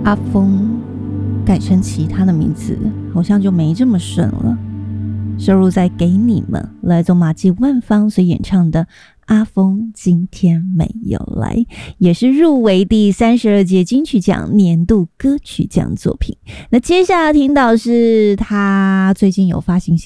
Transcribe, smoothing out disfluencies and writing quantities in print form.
阿峰改成其他的名字好像就没这么顺了。收录在给你们来自马季万芳所演唱的阿峰今天没有来，也是入围第32届金曲奖年度歌曲奖作品。那接下来听到是他最近有发行